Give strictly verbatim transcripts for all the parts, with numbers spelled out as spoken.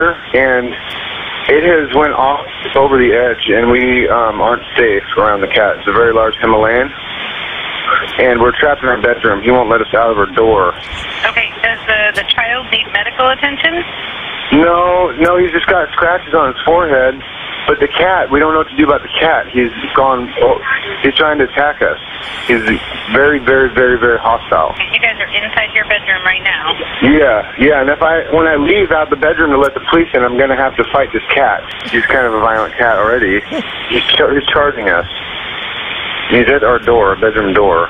and it has went off over the edge, and we um, aren't safe around the cat. It's a very large Himalayan, and we're trapped in our bedroom. He won't let us out of our door. Okay, does the, the child need medical attention? No, no, he's just got scratches on his forehead. But the cat, we don't know what to do about the cat. He's gone, oh, he's trying to attack us. He's very, very, very, very hostile. You guys are inside your bedroom right now. Yeah, yeah, and if I, when I leave out the bedroom to let the police in, I'm going to have to fight this cat. He's kind of a violent cat already. He's, char- he's charging us. He's at our door, bedroom door.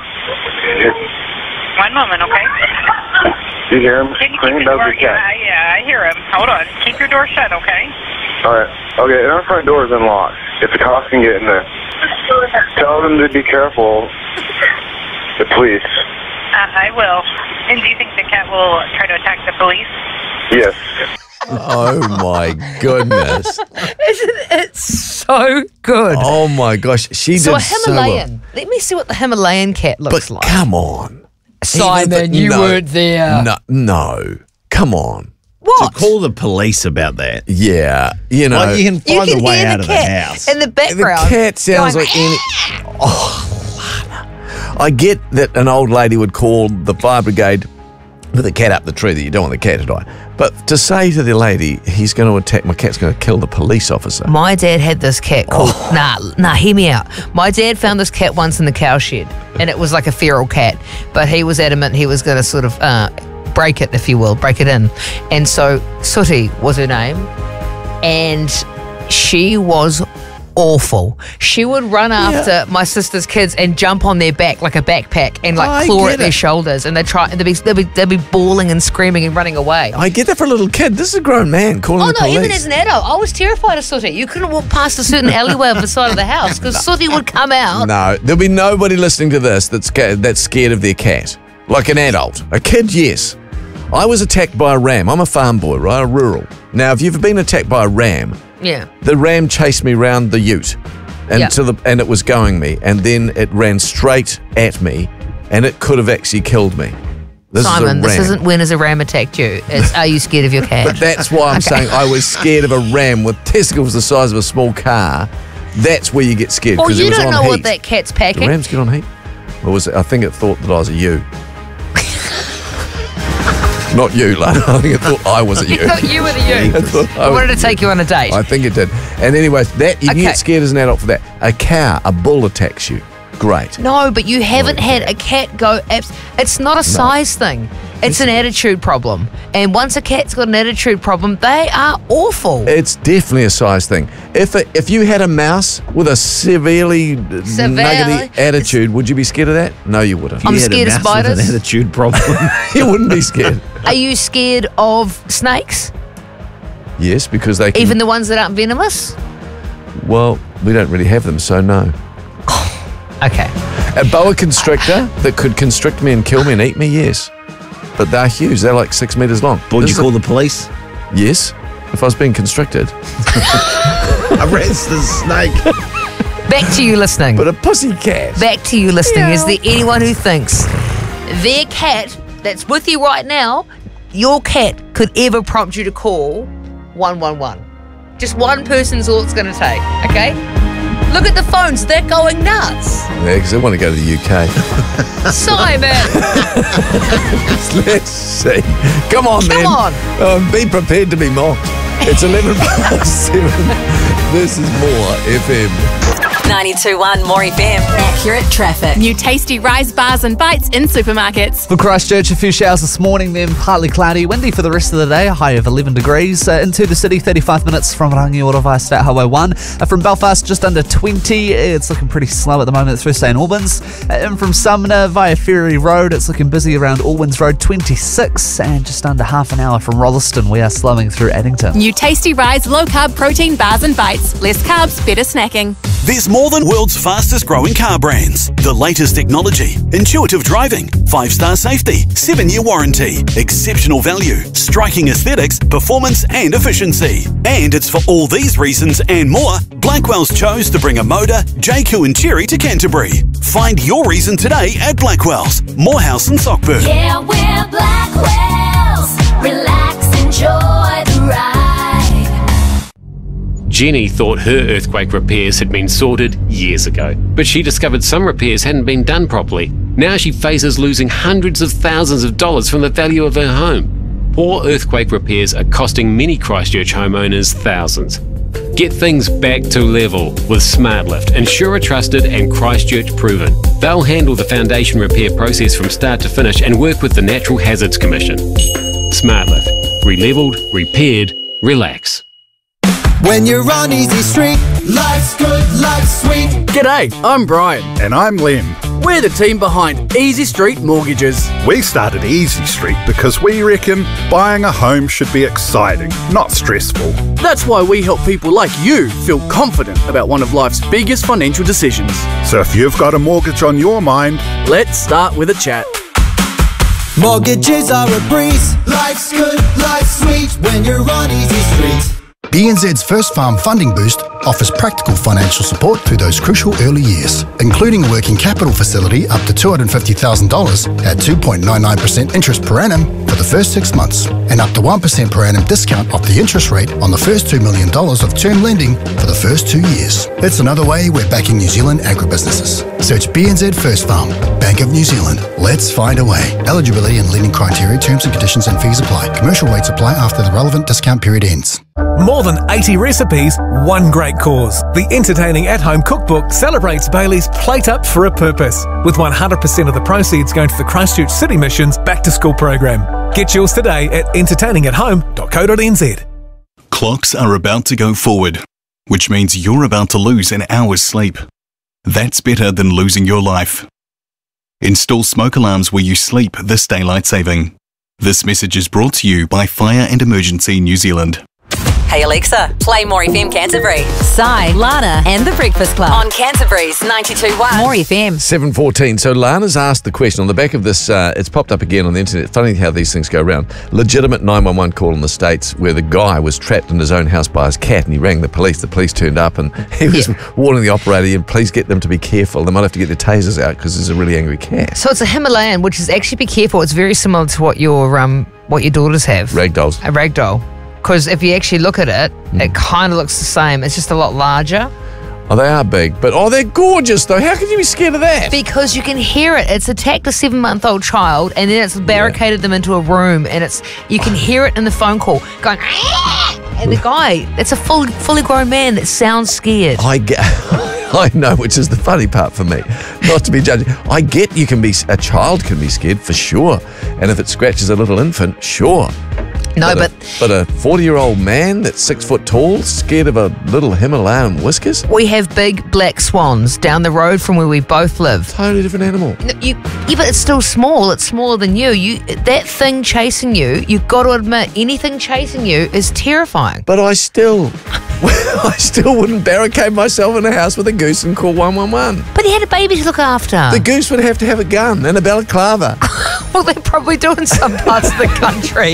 One moment, okay? Do you hear him? Can you keep Screaming? your That door? was the cat. Yeah, yeah, I hear him. Hold on. Keep your door shut, okay? All right. Okay, and our front door is unlocked. If the cops can get in there, tell them to be careful. The police. Uh, I will. And do you think the cat will try to attack the police? Yes. Oh, my goodness. Isn't it so good? Oh, my gosh. She so did a Himalayan. so well. Let me see what the Himalayan cat looks But like. come on. Simon, Even the- you no, weren't there. No, no. Come on. What? To call the police about that. Yeah, you know. Like you can You find can a way hear out the of the cat house. in the the background. cat sounds going, like any. Oh, Lana. I get that an old lady would call the fire brigade with a cat up the tree that you don't want the cat to die. But to say to the lady, he's going to attack, my cat's going to kill the police officer. My dad had this cat called, Oh. nah, nah, hear me out. My dad found this cat once in the cow shed, and it was like a feral cat, but he was adamant he was going to sort of uh, break it, if you will, break it in. And so Sooty was her name, and she was awful. She would run after my sister's kids and jump on their back like a backpack and like I claw get at their it. shoulders, and they'd try and they'd be, they'd be they'd be bawling and screaming and running away. I get that for a little kid. This is a grown man calling Oh the no, police. even as an adult, I was terrified of Sooty. You couldn't walk past a certain alleyway on the side of the house because Sooty would come out. No, there'll be nobody listening to this that's ca- that's scared of their cat. Like an adult. A kid, yes. I was attacked by a ram. I'm a farm boy, right? A rural. Now, if you've been attacked by a ram, Yeah. the ram chased me round the ute, and Yeah. to the and it was going me, and then it ran straight at me, and it could have actually killed me. This Simon, is a this ram. isn't when has a ram attacked you. It's are you scared of your cat? But that's why I'm Okay. saying I was scared of a ram with testicles the size of a small car. That's where you get scared Well, because you it was don't on know heat. what that cat's The packing. rams get on heat. Or was it, I think it thought that I was a ewe. Not you, Lana. I think it thought I was a You ewe. thought you were the you. I thought I I was- wanted to take you on a date. I think it did. And anyways, that you can Okay. get scared as an adult for that. A cow, a bull attacks you. Great. No, but you haven't had a cat go abs- It's not a size thing. It's an attitude problem. And once a cat's got an attitude problem, they are awful. It's definitely a size thing. If a, if you had a mouse with a severely Severely- nuggety attitude, would you be scared of that? No, you wouldn't. I'm You had a scared of mouse with spiders. An attitude problem. You wouldn't be scared. Are you scared of snakes? Yes, because they can... Even the ones that aren't venomous? Well, we don't really have them, so no. Okay. A boa constrictor that could constrict me and kill me and eat me, yes. But they're huge. They're like six metres long. Would This you is a- call the police? Yes, if I was being constricted. Arrest the snake. Back to you listening. But a pussy cat. Back to you listening. Is there anyone who thinks their cat that's with you right now, your cat could ever prompt you to call one one one? Just one person's all it's going to take, okay? Look at the phones. They're going nuts. Yeah, because they want to go to the U K. Simon, Let's see. Come on, come then. on. Um, be prepared to be mocked. It's eleven past seven. This is More F M. ninety-two point one More F M. Accurate traffic. New tasty Rise bars and bites in supermarkets. For Christchurch, a few showers this morning, then partly cloudy, windy for the rest of the day, a high of eleven degrees. Uh, into the city, thirty-five minutes from Rangiora via State Highway one. Uh, from Belfast, just under twenty. It's looking pretty slow at the moment through Saint Albans. Uh, in from Sumner via Ferry Road, it's looking busy around Allwins Road, twenty-six. And just under half an hour from Rolleston, we are slowing through Addington. New tasty Rise low-carb protein bars and bites. Less carbs, better snacking. There's more than world's fastest growing car brands. The latest technology, intuitive driving, five-star safety, seven-year warranty, exceptional value, striking aesthetics, performance and efficiency. And it's for all these reasons and more, Blackwell's chose to bring a Moda, J Q and Cherry to Canterbury. Find your reason today at Blackwell's, Morehouse and Sockburn. Yeah, we're Blackwell's. Relax, enjoy the ride. Jenny thought her earthquake repairs had been sorted years ago, but she discovered some repairs hadn't been done properly. Now she faces losing hundreds of thousands of dollars from the value of her home. Poor earthquake repairs are costing many Christchurch homeowners thousands. Get things back to level with SmartLift, insurer trusted and Christchurch proven. They'll handle the foundation repair process from start to finish and work with the Natural Hazards Commission. SmartLift. Relevelled, repaired, relax. When you're on Easy Street, life's good, life's sweet. G'day, I'm Brian. And I'm Len. We're the team behind Easy Street Mortgages. We started Easy Street because we reckon buying a home should be exciting, not stressful. That's why we help people like you feel confident about one of life's biggest financial decisions. So if you've got a mortgage on your mind, let's start with a chat. Mortgages are a breeze. Life's good, life's sweet when you're on Easy Street. B N Z's First Farm Funding Boost offers practical financial support through those crucial early years, including a working capital facility up to two hundred fifty thousand dollars at two point nine nine percent interest per annum for the first six months, and up to one percent per annum discount off the interest rate on the first two million dollars of term lending for the first two years. It's another way we're backing New Zealand agribusinesses. Search B N Z First Farm, Bank of New Zealand. Let's find a way. Eligibility and lending criteria, terms and conditions and fees apply. Commercial rates apply after the relevant discount period ends. More than eighty recipes, one great cause. The Entertaining At-Home Cookbook celebrates Bailey's Plate Up for a Purpose, with one hundred percent of the proceeds going to the Christchurch City Mission's Back to School program. Get yours today at entertaining at home dot co dot n z. Clocks are about to go forward, which means you're about to lose an hour's sleep. That's better than losing your life. Install smoke alarms where you sleep this daylight saving. This message is brought to you by Fire and Emergency New Zealand. Hey Alexa, play More F M Canterbury. Sai, Lana and The Breakfast Club on Canterbury's ninety-two point one More F M. seven fourteen. So Lana's asked the question on the back of this. Uh, it's popped up again on the internet. Funny how these things go around. Legitimate nine one one call in the States where the guy was trapped in his own house by his cat and he rang the police. The police turned up and he was yeah. warning the operator, please get them to be careful. They might have to get their tasers out because there's a really angry cat. So it's a Himalayan, which is actually, be careful, it's very similar to what your um what your daughters have. Ragdolls. A ragdoll. Because if you actually look at it, mm. it kind of looks the same. It's just a lot larger. Oh, they are big. But, oh, they're gorgeous, though. How can you be scared of that? Because you can hear it. It's attacked a seven-month-old child, and then it's barricaded yeah. them into a room, and it's you can hear it in the phone call going, ah! And the guy, it's a full, fully grown man that sounds scared. I get... I know, which is the funny part for me. Not to be judging. I get you can be... A child can be scared, for sure. And if it scratches a little infant, sure. No, but but... A, but a forty-year-old man that's six foot tall, scared of a little Himalayan whiskers? We have big black swans down the road from where we both live. Totally different animal. No, you, yeah, but it's still small. It's smaller than you. You that thing chasing you, you've got to admit, anything chasing you is terrifying. But I still... I still wouldn't barricade myself in a house with a goose and call one one one. But he had a baby to look after. The goose would have to have a gun and a balaclava. Well, they probably do in some parts of the country.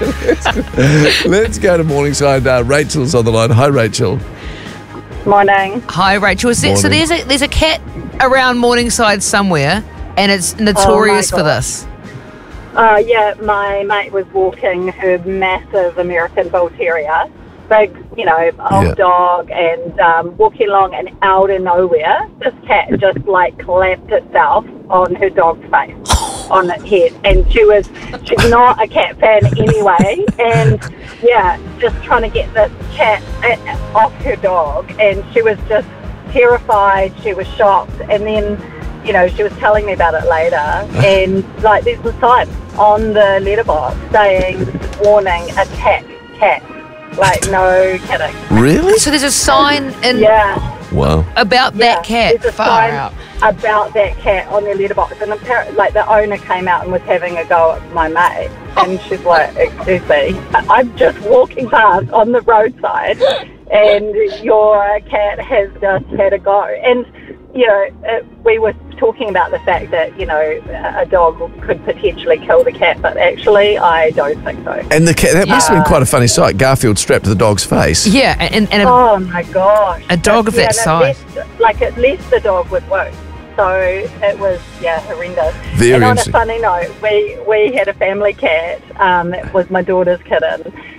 Let's go to Morningside. Uh, Rachel's on the line. Hi, Rachel. Morning. Hi, Rachel. Is there, so there's a there's a cat around Morningside somewhere, and it's notorious oh for this. Uh, yeah, my mate was walking her massive American Bull Terrier, big, you know, old yeah. dog, and um, walking along, and out of nowhere, this cat just like clapped itself on her dog's face, on its head, and she was, she's not a cat fan anyway, and yeah, just trying to get this cat off her dog, and she was just terrified, she was shocked, and then, you know, she was telling me about it later, and like there's a sign on the letterbox saying, warning, attack cat. Like, no kidding. Really? So there's a sign in yeah. Wow. about yeah, that cat. There's a Far sign out. about that cat on their letterbox, and apparently, like, the owner came out and was having a go at my mate, and she's like, excuse me, I'm just walking past on the roadside, and your cat has just had a go. And, you know, it, we were talking about the fact that, you know, a dog could potentially kill the cat, but actually I don't think so. And the cat, that must have been quite a funny sight, Garfield strapped to the dog's face. Yeah, and, and a, oh my gosh. a dog but, of that yeah, size. Left, like, at least the dog would wound. So it was, yeah, horrendous. Very and on a interesting. funny note, we, we had a family cat, um, it was my daughter's kitten,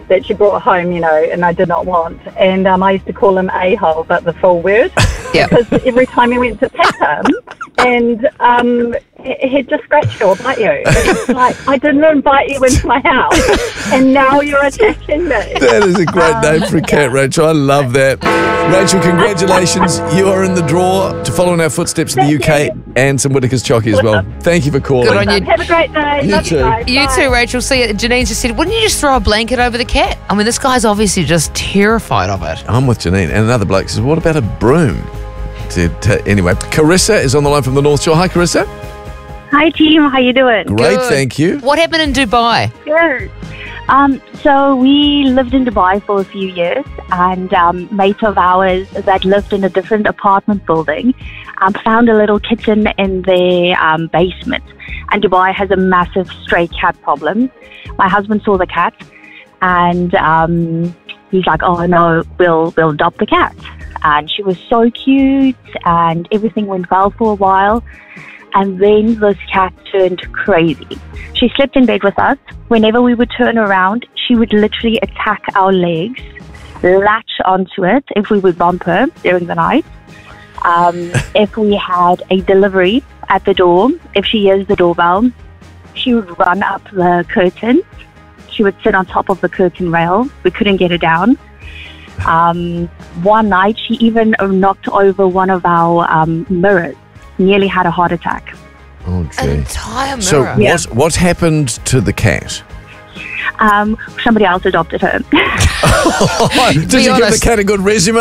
that she brought home, you know, and I did not want. And um, I used to call him a-hole, but the full word. Yep. Because every time you went to pet him, and um, he- he'd just scratch you or bite you. It's like, I didn't invite you into my house, and now you're attacking me. That is a great name for a cat, Rachel. I love that. Rachel, congratulations. You are in the draw to follow in our footsteps in the U K and some Whittaker's Chocky as well. Thank you for calling. Good on you. Have a great day. You Love too. guys. You Bye. too, Rachel. See, Janine just said, wouldn't you just throw a blanket over the cat? I mean, this guy's obviously just terrified of it. I'm with Janine. And another bloke says, what about a broom? To, to, anyway, Carissa is on the line from the North Shore. Hi, Carissa. Hi team, how you doing? Great, thank you. What happened in Dubai? Good. Um, so we lived in Dubai for a few years, and um, mates of ours that lived in a different apartment building um, found a little kitten in their um, basement. And Dubai has a massive stray cat problem. My husband saw the cat, and um, he's like, "Oh no, we'll we'll adopt the cat." And she was so cute, and everything went well for a while. And then this cat turned crazy. She slept in bed with us. Whenever we would turn around, she would literally attack our legs, latch onto it if we would bump her during the night. Um, if we had a delivery at the door, if she hears the doorbell, she would run up the curtain. She would sit on top of the curtain rail. We couldn't get her down. Um, one night, she even knocked over one of our um, mirrors. Nearly had a heart attack. Oh, gee. An entire mirror. So Yeah. what's, what's happened to the cat? Um, somebody else adopted her. Did you give the honest. cat a good resume?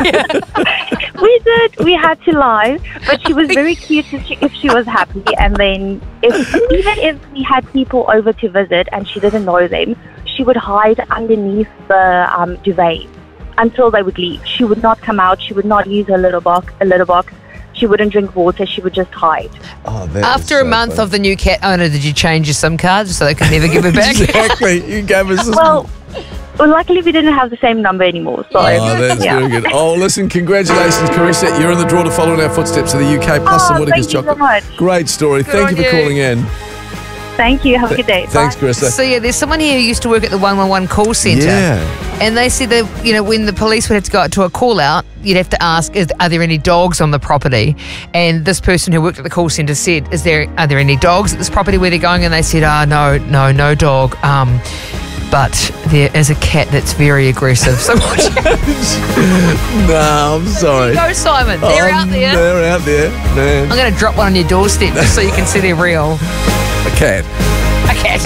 We did. We had to lie, but she was very cute if she, if she was happy. And then, if, even if we had people over to visit and she didn't know them, she would hide underneath the um, duvet until they would leave. She would not come out. She would not use her little box. A little box. She wouldn't drink water. She would just hide. Oh, that After a month of the new cat owner, did you change your SIM card so they could never give it back? Exactly. You gave us. Well, well, luckily we didn't have the same number anymore. So Oh, that's yeah. very good. Oh, listen, congratulations, Carissa. You're in the draw to follow in our footsteps to the U K, plus Oh, some Whittaker's thank you so chocolate. much. Great story. Good Thank you on for you. calling in. Thank you. Have a good day. Thanks, Bye. Carissa. So yeah, there's someone here who used to work at the one one one call centre. Yeah. And they said that, you know, when the police would have to go out to a call out, you'd have to ask, is, are there any dogs on the property? And this person who worked at the call centre said, is there, are there any dogs at this property where they're going? And they said, oh, no, no, no dog. Um, but there is a cat that's very aggressive. So watch out. No, I'm sorry. Go, Simon. They're Oh, out there. They're out there, man. I'm going to drop one on your doorstep just so you can see they're real. A cat. A cat.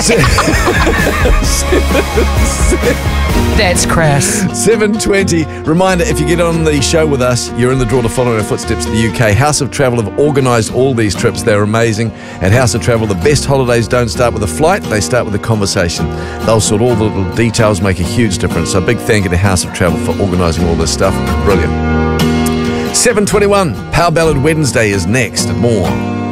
That's crass. seven twenty. Reminder, if you get on the show with us, you're in the draw to follow in our footsteps to the U K. House of Travel have organised all these trips. They're amazing. At House of Travel, the best holidays don't start with a flight, they start with a conversation. They'll sort all the little details, make a huge difference. So a big thank you to House of Travel for organising all this stuff. Brilliant. seven twenty-one. Power Ballad Wednesday is next. More.